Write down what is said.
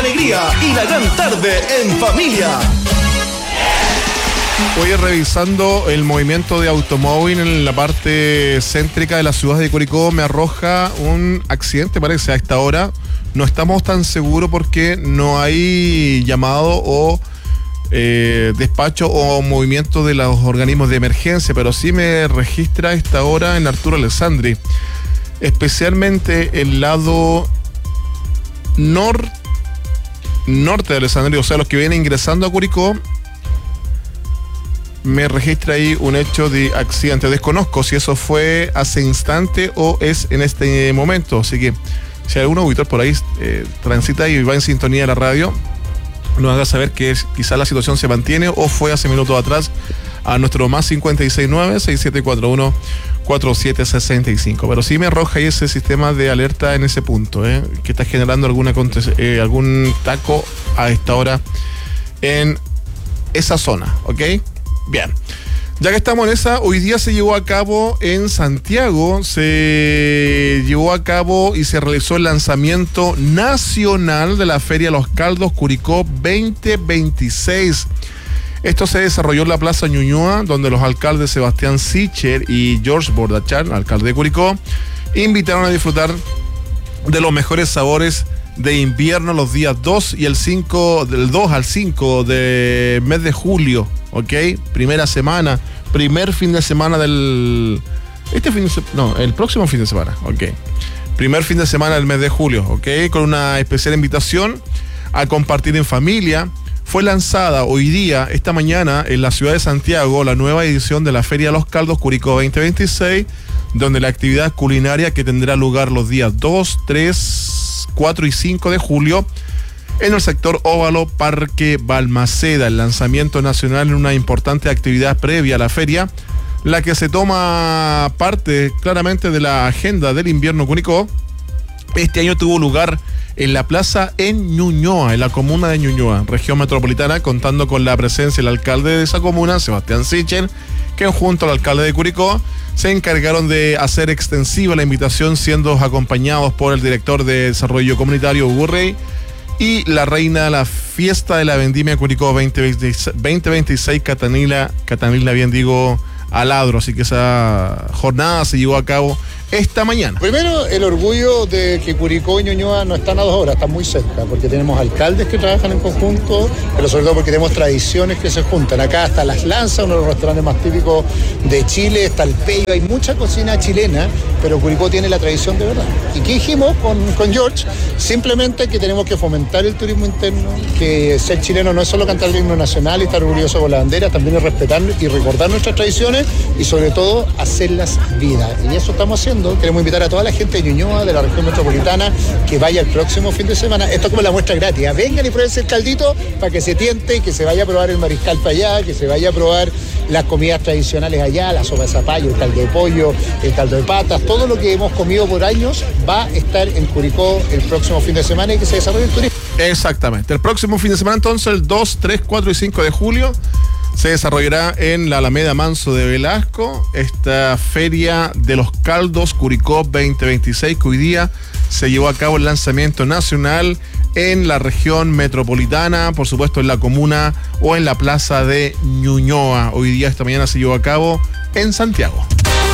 alegría y la gran tarde en familia. Voy revisando el movimiento de automóvil en la parte céntrica de la ciudad de Curicó. Me arroja un accidente, parece, a esta hora. No estamos tan seguros porque no hay llamado o despacho o movimiento de los organismos de emergencia, pero sí me registra a esta hora en Arturo Alessandri, especialmente el lado norte de Alessandri, o sea, los que vienen ingresando a Curicó. Me registra ahí un hecho de accidente. Desconozco si eso fue hace instante o es en este momento. Así que si algún auditor por ahí transita y va en sintonía de la radio, nos haga saber que quizás la situación se mantiene o fue hace minutos atrás a nuestro más 569-6741-4765. Pero sí me arroja ahí ese sistema de alerta en ese punto, que está generando algún taco a esta hora en esa zona, ¿ok? Bien, ya que estamos en esa, hoy día se llevó a cabo en Santiago, se llevó a cabo y se realizó el lanzamiento nacional de la Feria Los Caldos Curicó 2026. Esto se desarrolló en la Plaza Ñuñoa, donde los alcaldes Sebastián Sichel y George Bordachar, alcalde de Curicó, invitaron a disfrutar de los mejores sabores de invierno los días 2 y el 5, del 2 al 5 de mes de julio, ¿ok? Primera semana, primer fin de semana el próximo fin de semana, ¿ok? Primer fin de semana del mes de julio, ¿ok? Con una especial invitación a compartir en familia. Fue lanzada hoy día, esta mañana, en la ciudad de Santiago, la nueva edición de la Feria Los Caldos Curicó 2026, donde la actividad culinaria que tendrá lugar los días 2, 3, 4 y 5 de julio en el sector Óvalo Parque Balmaceda. El lanzamiento nacional en una importante actividad previa a la feria, la que se toma parte claramente de la agenda del invierno Curicó. Este año tuvo lugar en la plaza en Ñuñoa, en la comuna de Ñuñoa, región metropolitana, contando con la presencia del alcalde de esa comuna, Sebastián Sichel, que junto al alcalde de Curicó se encargaron de hacer extensiva la invitación, siendo acompañados por el director de Desarrollo Comunitario, Hugo Rey, y la reina de la fiesta de la vendimia Curicó 2026, Catanila Aladro. Así que esa jornada se llevó a cabo esta mañana. Primero, el orgullo de que Curicó y Ñuñoa no están a 2 horas, están muy cerca, porque tenemos alcaldes que trabajan en conjunto, pero sobre todo porque tenemos tradiciones que se juntan. Acá está Las Lanzas, uno de los restaurantes más típicos de Chile, está el Peyo, hay mucha cocina chilena, pero Curicó tiene la tradición de verdad. ¿Y qué dijimos con George? Simplemente que tenemos que fomentar el turismo interno, que ser chileno no es solo cantar el himno nacional y estar orgulloso con la bandera, también es respetar y recordar nuestras tradiciones y sobre todo hacerlas vida. Y eso estamos haciendo. Queremos invitar a toda la gente de Ñuñoa, de la región metropolitana, que vaya el próximo fin de semana. Esto es como la muestra gratis. Vengan y prueben el caldito para que se tiente y que se vaya a probar el mariscal para allá, que se vaya a probar las comidas tradicionales allá, la sopa de zapallo, el caldo de pollo, el caldo de patas, todo lo que hemos comido por años va a estar en Curicó el próximo fin de semana y que se desarrolle el turismo. Exactamente. El próximo fin de semana, entonces, el 2, 3, 4 y 5 de julio, se desarrollará en la Alameda Manso de Velasco esta Feria de los Caldos Curicó 2026, que hoy día se llevó a cabo el lanzamiento nacional en la región metropolitana, por supuesto en la comuna o en la plaza de Ñuñoa. Hoy día, esta mañana, se llevó a cabo en Santiago.